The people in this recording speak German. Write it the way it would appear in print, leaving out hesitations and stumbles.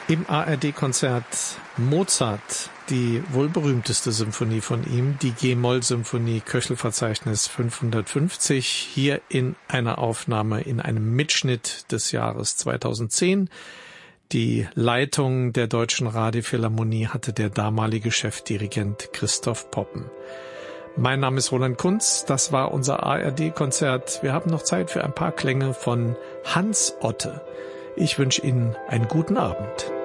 Im ARD-Konzert Mozart, die wohl berühmteste Symphonie von ihm, die G-Moll-Symphonie, Köchel-Verzeichnis 550, hier in einer Aufnahme, in einem Mitschnitt des Jahres 2010. Die Leitung der Deutschen Radiophilharmonie hatte der damalige Chefdirigent Christoph Poppen. Mein Name ist Roland Kunz, das war unser ARD-Konzert. Wir haben noch Zeit für ein paar Klänge von Hans Otte. Ich wünsche Ihnen einen guten Abend.